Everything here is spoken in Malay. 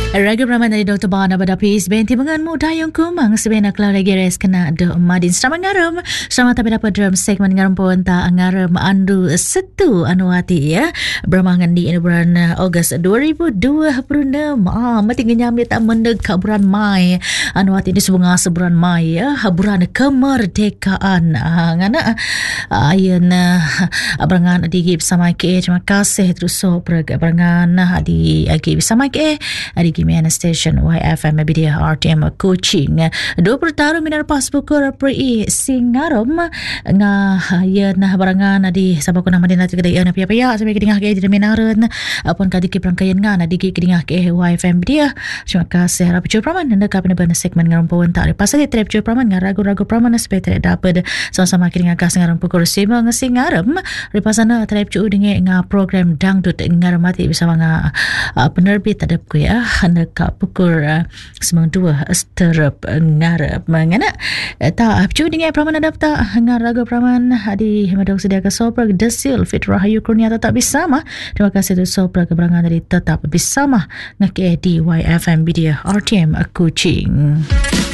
Raga Brahman dari Dr. Bana Badapis Benti mengenmu dayung kumang sebenar klau lagi res kena de madin selamat ngaram selamat tapi dapat dalam segmen ngaram pun tak ngaram andu setu anuati ya bermangan di bulan Ogos 2026 mati nyambi tak mendekat bulan Mai anuati di sebulan Mai ya bulan kemerdekaan ngana ayen berangan di bersama ke terima kasih terus so berangan di bersama ke di Gimana Station YFM Media RTM Coaching 20 tahun minar pas bukur pri singarom ya nah barangan di sabak nama dia nanti kedai na pia sampai kedingah ke di minaran apun kadi ke perangkaian ngana di kedingah ke YFM Media terima kasih harap cuy praman nanda kapina bana segmen ngarom pun tak pasal trip cuy praman ngaragu-ragu praman sepeda dapat sama-sama kedingah kas ngarom bukur sima ngasingarom ripasana trip cuy dengan program dangdut ngaramati bersama penerbit adab ku ya nak pukul 92 seterap ngarap mengana tak cuy dengan praman adap tak ngaraga praman di madang sedia ke sopra desil fit rahayu kurnia tetap bersama terima kasih tu sopra keberangan dari tetap bersama ngake di YFM Media RTM Coaching.